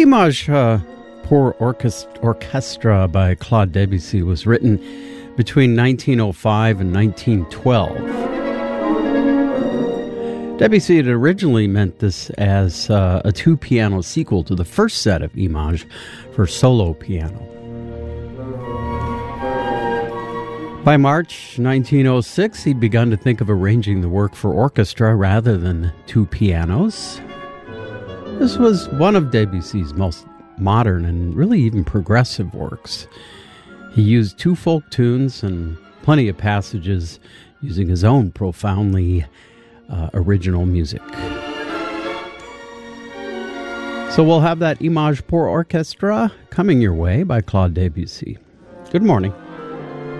Image pour Orchestra by Claude Debussy was written between 1905 and 1912. Debussy had originally meant this as a two-piano sequel to the first set of Images for solo piano. By March 1906, he'd begun to think of arranging the work for orchestra rather than two pianos. This was one of Debussy's most modern and really even progressive works. He used two folk tunes and plenty of passages using his own profoundly original music. So we'll have that Image pour Orchestra coming your way by Claude Debussy. Good morning.